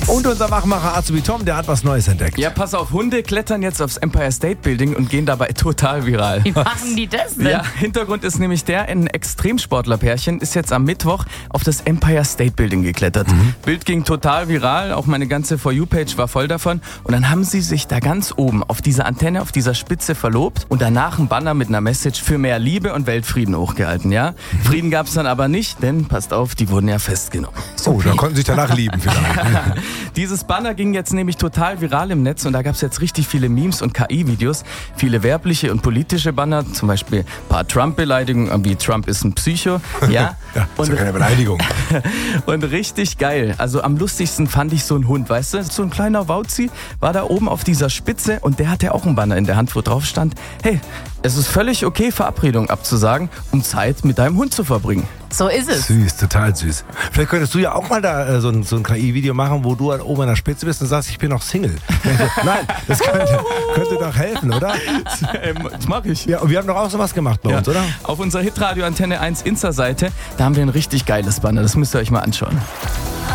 Und unser Wachmacher Azubi Tom, der hat was Neues entdeckt. Ja, pass auf, Hunde klettern jetzt aufs Empire State Building und gehen dabei total viral. Wie machen die das denn? Ja, Hintergrund ist nämlich ein Extremsportlerpärchen ist jetzt am Mittwoch auf das Empire State Building geklettert. Bild ging total viral, auch meine ganze For You-Page war voll davon. Und dann haben sie sich da ganz oben auf dieser Antenne, auf dieser Spitze verlobt und danach ein Banner mit einer Message für mehr Liebe und Weltfrieden hochgehalten, ja? Frieden gab es dann aber nicht, denn, passt auf, die wurden ja festgenommen. Oh, da konnten sich danach lieben vielleicht. Dieses Banner ging jetzt nämlich total viral im Netz und da gab es jetzt richtig viele Memes und KI-Videos, viele werbliche und politische Banner, zum Beispiel ein paar Trump-Beleidigungen, wie Trump ist ein Psycho, ja. Ja, ist ja keine Beleidigung. Und richtig geil, also am lustigsten fand ich so einen Hund, weißt du, so ein kleiner Wauzi war da oben auf dieser Spitze und der hatte auch ein Banner in der Hand, wo drauf stand, hey, es ist völlig okay, Verabredungen abzusagen, um Zeit mit deinem Hund zu verbringen. So ist es. Süß, total süß. Vielleicht könntest du ja auch mal da so ein KI-Video machen, wo du oben an der Spitze bist und sagst, ich bin noch Single. Nein, das könnte doch helfen, oder? Das mache ich. Ja, und wir haben doch auch sowas gemacht bei uns, oder? Auf unserer Hitradio Antenne 1 Insta-Seite, da haben wir ein richtig geiles Banner, das müsst ihr euch mal anschauen.